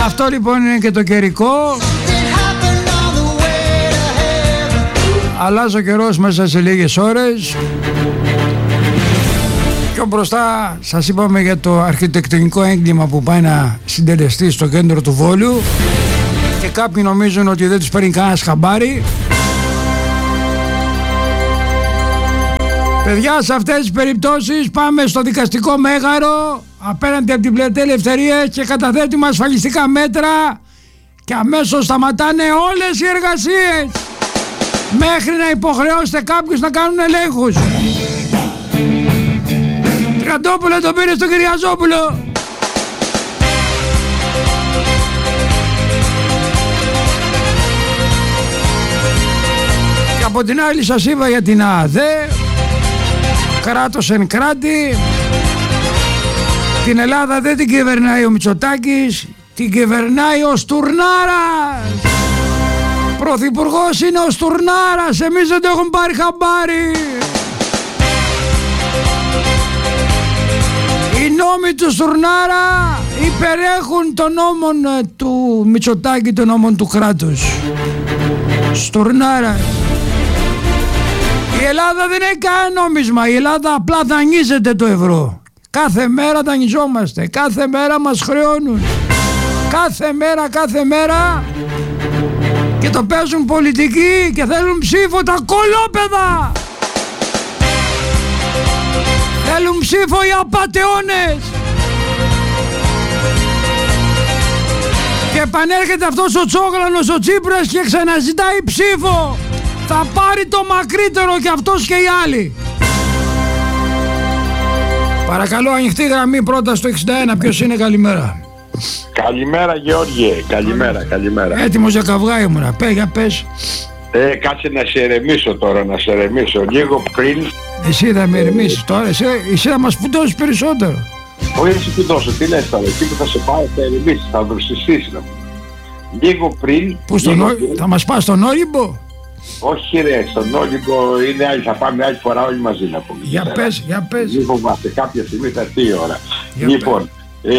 Αυτό λοιπόν είναι και το καιρικό. Αλλάζει ο καιρός μέσα σε λίγες ώρες. Πιο μπροστά σας είπαμε για το αρχιτεκτονικό έγκλημα που πάει να συντελεστεί στο κέντρο του Βόλου και κάποιοι νομίζουν ότι δεν τους παίρνει κανένας χαμπάρι. Παιδιά, σε αυτές τις περιπτώσεις πάμε στο δικαστικό μέγαρο απέναντι από την Πλατεία Ελευθερίας και καταθέτουμε ασφαλιστικά μέτρα και αμέσως σταματάνε όλες οι εργασίες μέχρι να υποχρεώσετε κάποιους να κάνουν ελέγχους. Τριαντόπουλο, τον πήρε στον Κυριαζόπουλο. Και από την άλλη σας είπα για την ΑΔΕ, κράτος εν κράτη. Την Ελλάδα δεν την κυβερνάει ο Μητσοτάκης, την κυβερνάει ο Στουρνάρας. Πρωθυπουργός είναι ο Στουρνάρας, εμείς δεν το έχουμε πάρει χαμπάρι. Οι νόμοι του Στουρνάρα υπερέχουν των νόμων του Μητσοτάκη, των νόμων του κράτους. Στουρνάρα. Η Ελλάδα δεν έχει κανένα νόμισμα, η Ελλάδα απλά δανείζεται το ευρώ. Κάθε μέρα δανειζόμαστε, κάθε μέρα μας χρεώνουν. Κάθε μέρα και το παίζουν πολιτικοί και θέλουν ψήφο τα κολόπεδα. Θέλουν ψήφο οι απατεώνες. Και επανέρχεται αυτός ο Τσόγλανος ο Τσίπρας και ξαναζητάει ψήφο. Θα πάρει το μακρύτερο κι αυτός και οι άλλοι. Παρακαλώ, ανοιχτή γραμμή πρώτα στο 61. Ποιος είναι? Καλημέρα. Καλημέρα Γεώργιε, καλημέρα. Έτοιμος για καυγά ήμουνα. Για πες. Κάτσε να σε ερεμήσω τώρα, λίγο πριν. Εσύ θα με ερεμίσεις τώρα, εσύ θα μας πουντώσεις περισσότερο. Όχι εσύ πουντώσω, τι λες τώρα, εκεί που θα σε πάω θα ερεμίσεις, θα δροσιστείς. Λίγο πριν. Πού θα μας πας στον Όλυμπο? Όχι ρε, στον Όλυμπο είναι άλλη, θα πάμε άλλη φορά όλοι μαζί να πούμε. Για πες. Λίγο βάστε, κάποια στιγμή θα έρθει η ώρα. Λοιπόν,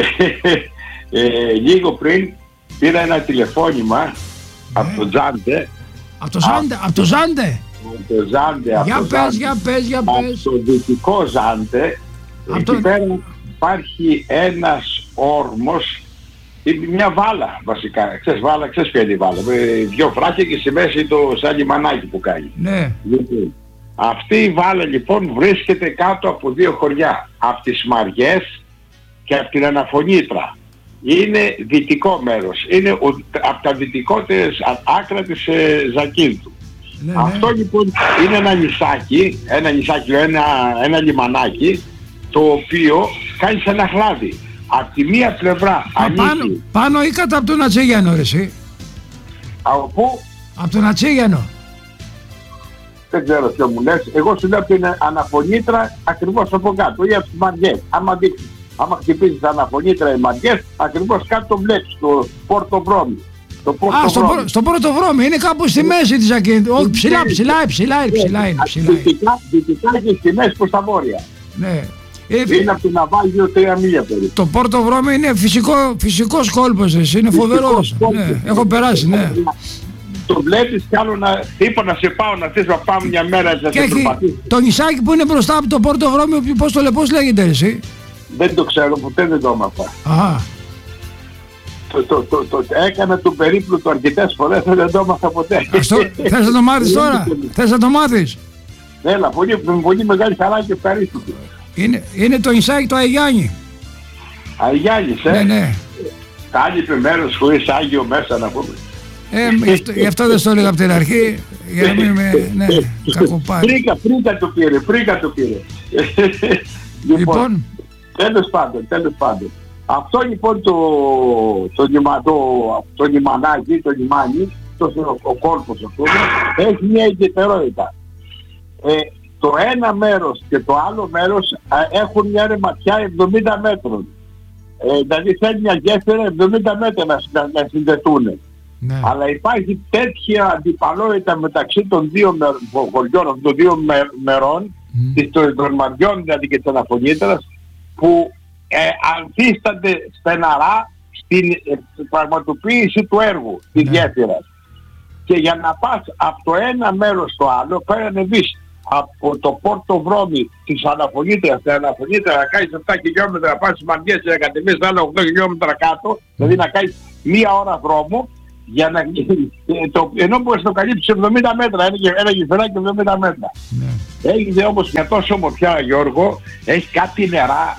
λίγο πριν πήρα ένα τηλεφώνημα από το Ζάντε. Από το Ζάντε? Για πες. Από το δυτικό Ζάντε. Εκεί πέρα υπάρχει ένας όρμος, μια βάλα βασικά. Ξέρεις ποια είναι η βάλα? Δυο φράκια και στη μέση το σαν λιμανάκι που κάνει. Ναι. Λοιπόν, αυτή η βάλα λοιπόν βρίσκεται κάτω από δύο χωριά. Από τις Μαριές και από την Αναφωνήτρα. Είναι δυτικό μέρος. Είναι από τα δυτικότερες άκρα της Ζακίνθου. Ναι. Αυτό λοιπόν είναι ένα λιμανάκι το οποίο κάνει σε ένα χλάδι. Από τη μία πλευρά ανήκει... Πάνω ή κάτω από τον Ατσίγιανο ρε εσύ? Από πού? Από τον Ατσίγιανο. Δεν ξέρω ποιο μου λες. Εγώ σου λέω από την Αναφωνήτρα ακριβώς από κάτω ή από τις Μαριές. Άμα χτυπήσεις Αναφωνήτρα οι Μαριές, ακριβώς κάτω το βλέπεις, το Πορτοβρόμι. Στο Πορτοβρόμι, είναι κάπου στη μέση της Ζακίνθου. Όχι, ψηλά είναι. Δυτικά και στη μέση προς τα βόρεια. Ναι. Είναι από την Ναβάλ 2-3 μίλια περίπου. Το Πορτοβρόμι είναι φυσικός κόλπος, είναι φοβερός. Ναι, έχω περάσει, ναι. Το βλέπεις κι άλλο είπα να σε πάω να θες να πάμε μια μέρα να σε προπατήσεις. Το νησάκι που είναι μπροστά από το Πορτοβρόμι, πώς λέγεται εσύ? Δεν το ξέρω, ποτέ δεν το έμαθα. Έκανα το περίπλοκο αρκετές φορές, δεν το έμαθα ποτέ. Θες να το μάθεις τώρα? Θες να το μάθεις? Έλα, με πολύ μεγάλη χαρά και ευχαρίστηση. Είναι το νησάκι του Αγιάννη. Αγιάννης, Ναι. Άλλη μέρος χωρίς Άγιο μέσα να πούμε. Γι' αυτό δεν στο έλεγα από την αρχή, για να μην με κακοπάρει. Πρίκα το πήρε. Λοιπόν. Τέλος πάντων. Αυτό λοιπόν το λιμανάκι, το λιμάνι, ο κόλπος αυτό, έχει μια ιδιαιτερότητα. Το ένα μέρος και το άλλο μέρος έχουν μια ρεματιά 70 μέτρων. Δηλαδή θέλει μια γέφυρα 70 μέτρα να συνδεθούν. Ναι. Αλλά υπάρχει τέτοια αντιπαλότητα μεταξύ των δύο χωριών, των δύο μερών, των Μαριών δηλαδή και της Αναφωνήτρας, που ανθίστανται στεναρά την πραγματοποίηση του έργου, τη γέφυρα. Και για να πας από το ένα μέρος στο άλλο, πρέπει να ανεβείς από το Πόρτο Βρώμη της Αναφωνήτριας, την Αναφωνήτρια να κάνεις 7 χιλιόμετρα, να πας στις Μαριές και να κατεβείς άλλα 8 χιλιόμετρα κάτω, δηλαδή να κάνεις 1 ώρα δρόμο, για να, ενώ μπορείς να το καλύψεις 70 μέτρα, ένα γεφυράκι 70 μέτρα. Έγινε όμως μια τόσο ομορφιά, Γιώργο, έχει κάτι νερά,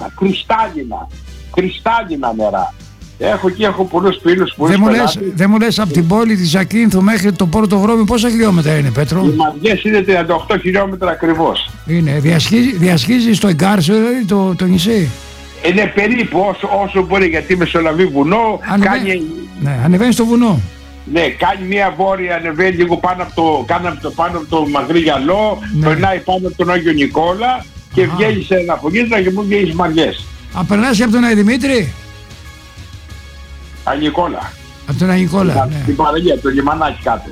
κρυστάλλινα νερά. Έχω πολλούς φίλους που δεν μου λες από την πόλη της Ζακίνθου μέχρι το Πόρτο Βρώμη πόσα χιλιόμετρα είναι, Πέτρο? Οι Μαριές είναι 38 χιλιόμετρα ακριβώς. Είναι, διασχίζει στο Εγκάρσιο δηλαδή το νησί? Είναι περίπου όσο μπορεί, γιατί μεσολαβεί βουνό. Ανεβαίνει στο βουνό. Ναι, κάνει μια βόρεια, ανεβαίνει λίγο πάνω από το Μακρύ Γυαλό, περνάει πάνω από τον Άγιο Νικόλα και βγαίνει σε ένα Αναφωνήτρια και μου βγαίνει στις Μαριές. Περνάς από τον Αγιδημήτρη? Αγικόλα. Από τον Αγικόλα, ναι. Την παραλία, το λιμανάκι κάτω.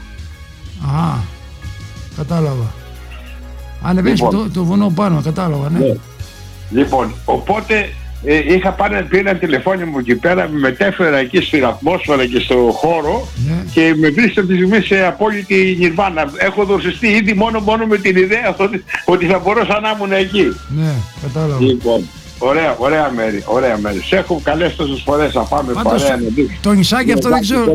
Κατάλαβα. Ανεβαίνεις το βουνό πάνω, κατάλαβα, ναι. Λοιπόν, οπότε πήρε ένα τηλεφώνημα μου εκεί πέρα, με μετέφερα εκεί στην ατμόσφαιρα και στο χώρο και με βρίσκεται αυτή τη στιγμή σε απόλυτη νιρβάνα. Έχω δοσιστεί ήδη μόνο με την ιδέα ότι θα μπορούσα να ήμουν εκεί. Ναι, κατάλαβα. Λοιπόν, ωραία μέρη. Σε έχω καλέσει τόσες φορές να πάμε παρέα. Το νησάκι αυτό δεν ξέρω.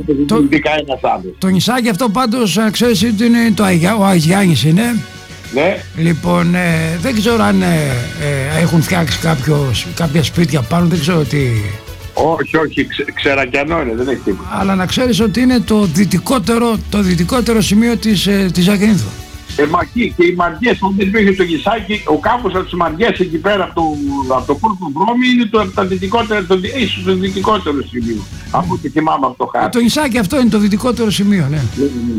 Το νησάκι αυτό πάντως ξέρεις ότι είναι ο Αγιάννης είναι. Ναι. Λοιπόν, δεν ξέρω αν έχουν φτιάξει κάποια σπίτια πάνω, δεν ξέρω τι. Όχι, ξερακιανό είναι, δεν έχει τίποτα. Αλλά να ξέρεις ότι είναι το δυτικότερο σημείο της Ζακίνθου. Μα εκεί και οι Μαριές, όταν υπήρχε το Γυσάκι, ο κάμπος από τις Μαριές εκεί πέρα από το Πόρτο Βρώμη είναι ίσως το δυτικότερο σημείο. Από ό,τι θυμάμαι από το χάρτη. Το Γυσάκι αυτό είναι το δυτικότερο σημείο, ναι.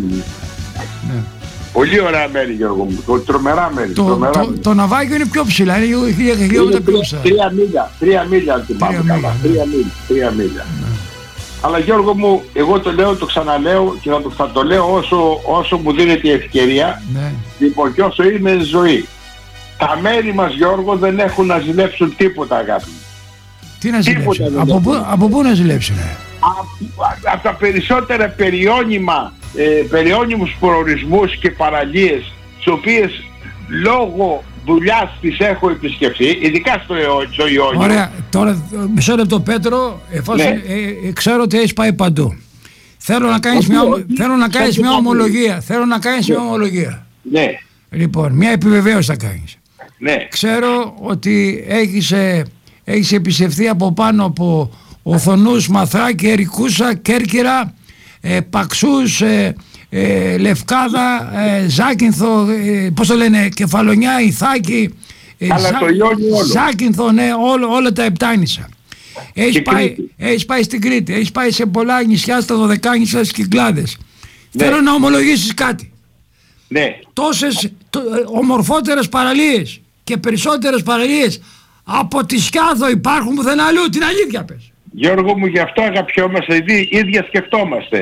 Ναι. Πολύ ωραία μέρη, Γιώργο μου. Τρομερά μέρη. Το ναυάγιο είναι πιο ψηλά, είναι 1000 χιλιόμετρα πιο ψηλά. 3 μίλια αν θυμάμαι καλά. 3 μίλια. Αλλά Γιώργο μου, εγώ το λέω, το ξαναλέω και θα το λέω όσο μου δίνεται η ευκαιρία. Λοιπόν, και όσο είμαι ζωή. Τα μέρη μας, Γιώργο, δεν έχουν να ζηλέψουν τίποτα, αγάπη. Τι να ζηλέψουν? Από πού να ζηλέψουν? Από τα περισσότερα περιώνυμους προορισμούς και παραλίες, τις οποίες λόγω δουλειάς τις έχω επισκεφθεί, ειδικά στο Ιόνιο. Ωραία, τώρα μισό λεπτό, Πέτρο, εφόσον ξέρω ότι έχεις πάει παντού. Θέλω να κάνεις μια ομολογία. Ναι. Λοιπόν, μια επιβεβαίωση θα κάνεις. Ναι. Ξέρω ότι έχεις επισκεφθεί από πάνω από Οθονούς, Μαθράκη, Ερικούσα, Κέρκυρα, Παξούς, Λευκάδα, Ζάκυνθο, πώς το λένε, Κεφαλονιά, Ιθάκη, Ζάκυνθο, ναι, όλα τα επτάνησα. Έχεις πάει στην Κρήτη, έχεις πάει σε πολλά νησιά, στα Δωδεκάνησα, στις Κυκλάδες. Θέλω να ομολογήσεις κάτι. Ναι. Τόσες ομορφότερες παραλίες και περισσότερες παραλίες από τη Σκιάδο υπάρχουν πουθενά αλλού, την αλήθεια πες. Γιώργο μου, γι' αυτό αγαπιόμαστε, ίδια σκεφτόμαστε.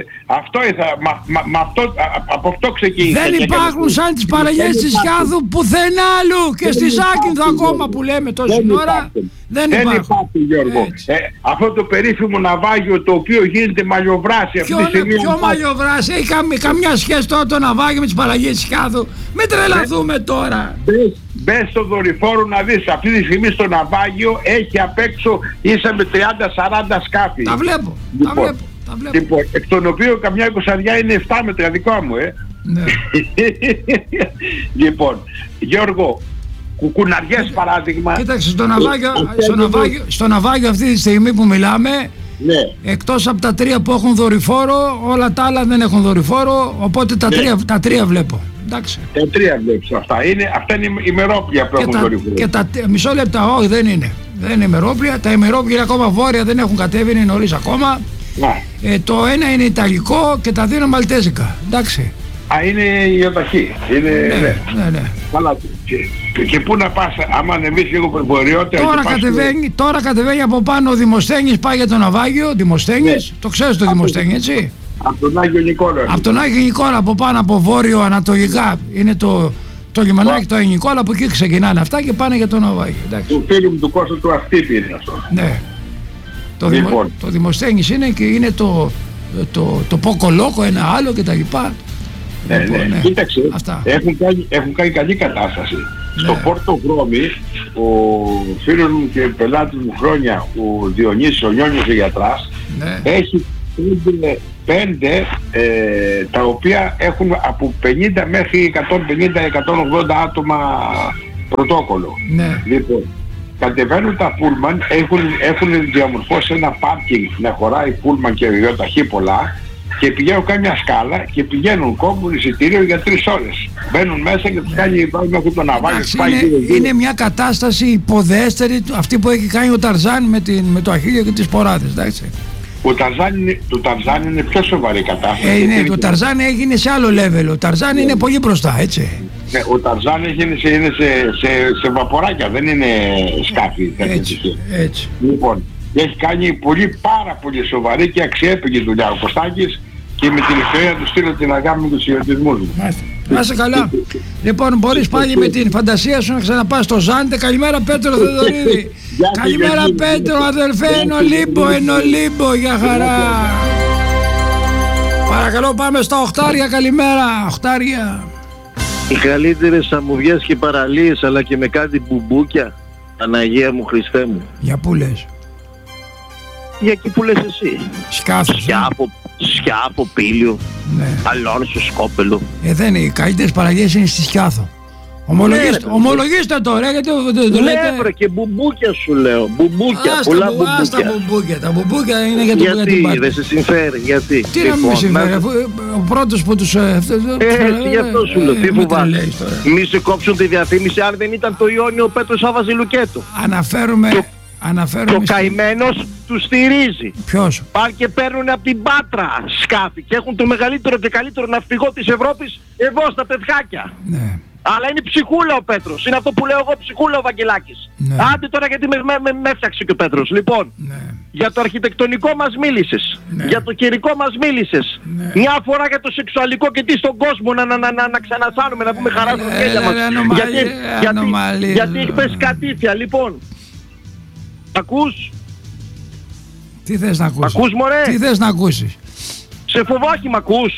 Από αυτό ξεκίνησε. Δεν υπάρχουν σαν τις παραλίες της Σκιάδου πουθενά αλλού, και στη Ζάκυνθο ακόμα που λέμε τόση ώρα. Δεν υπάρχουν, Γιώργο. Αυτό το περίφημο ναυάγιο το οποίο γίνεται μαλλιοβράση αυτή τη στιγμή. Ποιο μαλλιοβράση? Έχει καμιά σχέση τώρα το ναυάγιο με τις παραλίες της Σκιάδου? Μην τρελαθούμε τώρα. Μπες στο δορυφόρο να δεις, αυτή τη στιγμή στο ναυάγιο έχει απ' έξω ίσα με 30-40 σκάφη. Τα βλέπω. Λοιπόν, εκ των οποίων καμιά 20 είναι 7 μέτρα δικό μου, Ναι. Λοιπόν, Γιώργο, Κουκουναριές παράδειγμα. Κοίταξε, στο ναυάγιο αυτή τη στιγμή που μιλάμε, εκτός από τα 3 που έχουν δορυφόρο, όλα τα άλλα δεν έχουν δορυφόρο, οπότε τα τρία βλέπω. Εντάξει. Τα 3 βλέπεις αυτά. Αυτά είναι ημερόπλια που έχουν δορυφόρο. Και μισό λεπτά, όχι, δεν είναι. Δεν είναι ημερόπλια. Τα ημερόπλια είναι ακόμα βόρεια, δεν έχουν κατέβει, είναι νωρίς ακόμα. Το ένα είναι ιταλικό και τα 2 είναι μαλτέζικα. Εντάξει. Είναι ιοταχή. Ναι. Αλλά και πού να πας, άμα ανεβείς λίγο βορειότερα. Τώρα κατεβαίνει από πάνω ο Δημοσθένης, πάει για το ναυάγιο. Δημοσθένης, το ξέρεις το Δημοσθένη, έτσι. Από τον Άγιο Νικόλα. Από τον Άγιο Νικόλα, από πάνω, από βόρειο ανατολικά. Είναι το λιμανάκι του Άγιο Νικόλα, από εκεί ξεκινάνε αυτά και πάνε για το ναυάγιο. Του φίλου μου του Κώστα του Αχτύπη είναι αυτό. Ναι. Το Δημοσθένης είναι και είναι το Ποκολόκο, ένα άλλο κτλ. Ναι. Κοίταξε, έχουν κάνει καλή κατάσταση. Στο Πόρτο Βρώμη, ο φίλος μου και πελάτης μου χρόνια, ο Διονύσης, ο Νιόνιος ο γιατράς, έχει 5 τα οποία έχουν από 50 μέχρι 150-180 άτομα πρωτόκολλο. Λοιπόν, κατεβαίνουν τα πούλμαν, έχουν διαμορφώσει ένα πάρκινγκ να χωράει πούλμαν και ιδιοταχή πολλά, και πηγαίνουν κάμια σκάλα και πηγαίνουν, κόβουν εισιτήριο για 3 ώρες. Μπαίνουν μέσα και τους κάνει μέχρι το ναυάγιο. Είναι μια κατάσταση υποδέστερη αυτή που έχει κάνει ο Ταρζάν με το Αχίλιο και τις ποράδες, εντάξει. Το Ταρζάν είναι πιο σοβαρή κατάσταση. Το Ταρζάν έγινε σε άλλο level. Ο Ταρζάν είναι πολύ μπροστά, έτσι. Ναι, ο Ταρζάν είναι σε βαποράκια, δεν είναι σκάφη. Έτσι. Λοιπόν, έχει κάνει πάρα πολύ σοβαρή και αξιέπαινη δουλειά ο Κωστάκης, και με την ευκαιρία του στείλω την αγάπη μου, τους χαιρετισμούς μου. Να είσαι καλά. Λοιπόν, μπορείς πάλι με την φαντασία σου να ξαναπάς στο Ζάντε. Καλημέρα Πέτρο Θεοδωρίδη. Καλημέρα Πέτρο, αδελφέ, εν Ολύμπο, για χαρά. Παρακαλώ, πάμε στα οχτάρια. Καλημέρα, οχτάρια. Οι καλύτερες αμμουδιές και παραλίες, αλλά και με κάτι μπουμπούκια. Αναγία μου, Χριστέ μου. Για πού λες? Για εκεί που λες εσύ. Σκάθος. Σκιάφο, Πήλιο, ναι. Αλόνσο, Σκόπελο. Δεν είναι, οι καλύτερες παραλίες είναι στη Σκιάθο. Ομολογήστε τώρα, γιατί δεν το λέτε. Ναι, και μπουμπούκια σου λέω. Μπουμπούκια, πολλά μπουμπούκια. Τα μπουμπούκια είναι για το γιατί δεν σε συμφέρει, γιατί? Τι να μην με συμφέρει, ο πρώτος που τους... γι' αυτό σου λέω, τι φοβάσαι. Μη σε κόψουν τη διαφήμιση, αν δεν ήταν το Ιόνιο ο Πέτρος Άβαζε Λουκέτο. Αναφέρουμε... Και ο καημένος του στηρίζει. Ποιος? Πάνε και παίρνουν από την Πάτρα σκάφη και έχουν το μεγαλύτερο και καλύτερο ναυπηγό της Ευρώπης εδώ στα Πετχάκια. Ναι. Αλλά είναι ψυχούλα ο Πέτρος. Είναι αυτό που λέω εγώ, ψυχούλα ο Βαγγελάκης. Ναι. Άντε τώρα, γιατί με έφτιαξε και ο Πέτρος. Λοιπόν, για το αρχιτεκτονικό μας μίλησες. Για το καιρικό μας μίλησες. Μια φορά για το σεξουαλικό και τι στον κόσμο να ξανασάνουμε, να πούμε χαρά στα χέρια μας. Γιατί έχει πέσει κατήφια. Λοιπόν, ακούς? Τι θες να ακούσεις? Ακούς, μωρέ? Τι θες να ακούσεις? Σε φοβάκι μ' ακούς?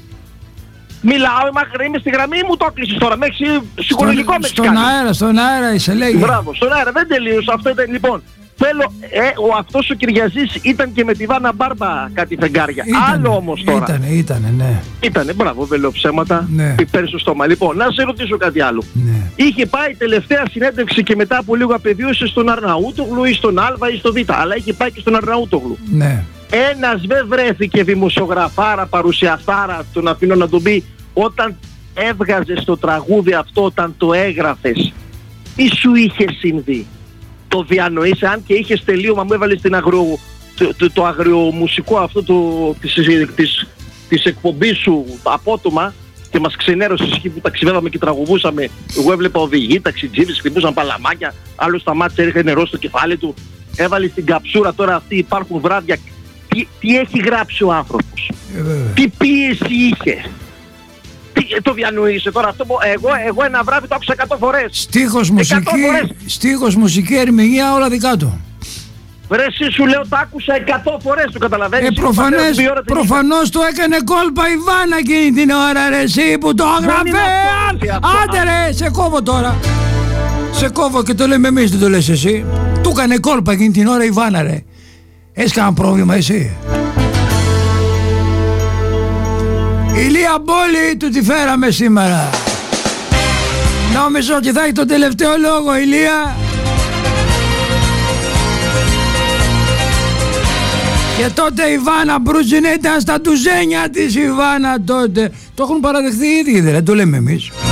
Μιλάω, είμαι στη γραμμή, μου το έκλεισες τώρα, με έχεις ψυχολογικό με στον αέρα είσαι, λέγε. Μπράβο, στον αέρα, δεν τελείωσα, αυτό ήταν. Λοιπόν, θέλω, αυτός ο Κυριαζής ήταν και με τη Βάνα Μπάρμπα κάτι φεγγάρια. Άλλο όμως τώρα. Ήτανε, μπράβο, δεν λέω ψέματα. Πιπέρι στο στόμα. Λοιπόν, να σε ρωτήσω κάτι άλλο. Είχε πάει τελευταία συνέντευξη και μετά από λίγο απεβίωσε στον Αρναούτογλου ή στον Άλβα ή στο Β, αλλά είχε πάει και στον Αρναούτογλου. Ένας δεν βρέθηκε δημοσιογραφάρα, παρουσιαστάρα, τον αφήνω να τον πει, όταν έβγαζες το τραγούδι αυτό, όταν το έγραφες, τι σου είχε συμβεί? Το διανοείς? Αν και είχες τελείωμα, μου έβαλες το αγριομουσικό αυτό της εκπομπής σου απότομα και μας ξενέρωσες εκεί που ταξιδεύαμε και τραγουδούσαμε. Εγώ έβλεπα οδηγοί, ταξιτζίδες, χτυπούσαν παλαμάκια, άλλος σταμάτησε, έριχνε νερό στο κεφάλι του. Έβαλες την καψούρα τώρα αυτή, υπάρχουν βράδια. Τι έχει γράψει ο άνθρωπος? Τι πίεση είχε? Το διανοείσαι τώρα αυτό? Εγώ ένα βράδυ το άκουσα 100 φορές. Στίχος, μουσική, ερμηνεία, όλα δικά του. Ρε εσύ σου λέω, το άκουσα 100 φορές, το καταλαβαίνεις? Προφανώς το έκανε κόλπα η Βάνα εκείνη την ώρα, ρε εσύ που το έγραφε. Άντε ρε, σε κόβω τώρα. Σε κόβω και το λέμε εμείς, δεν το λες εσύ. Του έκανε κόλπα εκείνη την ώρα η Βάνα, ρε. Έχεις κανένα πρόβλημα εσύ? Ηλία Μπόλη, του τη φέραμε σήμερα. Νόμιζα ότι θα έχει τον τελευταίο λόγο, Ηλία. Και τότε η Βάνα Μπρούτζιν ήταν στα ντουζένια της η Βάνα τότε. Το έχουν παραδεχθεί οι ίδιοι, δεν το λέμε εμείς.